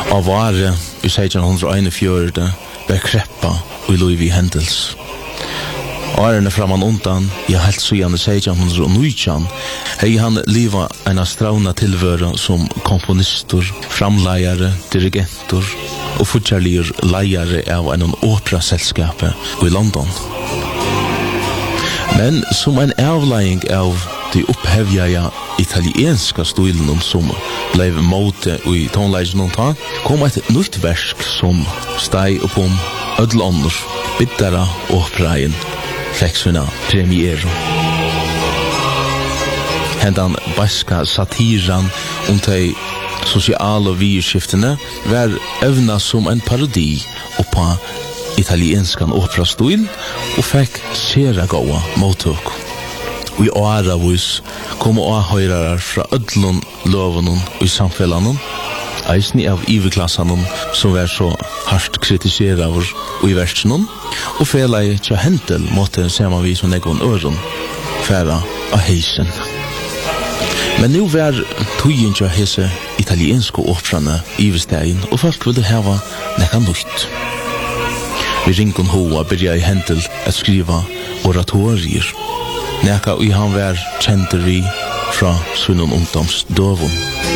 Av vare i 1641 ber kreppa og Louis Hendels. Årene framan undan, helt siden i 1619, hei han liva en strauna tilvøra som komponistor, framleiare, dirigentor og futjarlir leiare av en operaselskapet i London. Men som en avlegging av de opphevjaja italienska stilen som blev mote i tonleisen ta, kom et nytt versk som steg oppom ødlånder, bittara operaen, fikk sina premiere. Hendan baska satiran de sociale vidskiftene var evna som en parodi oppa italienskan operastil og fikk sera gåa mottøk. Og i åravis kom åhøyrarar fra ødlun lovenon og i samfellanon, eisni av iverklassanon som var så hardt kritiseraver og i versenon, og felai tja Hendel måtte saman vi som negon øron færa av heisen. Men nu var tøyen tja hese italienske operane iverstegin, og folk ville heva nekka nytt. Vi ringon hoa byrja i Hendel at skriva oratorier, nekka og han var kjenter vi fra sunnen ungdoms døvun.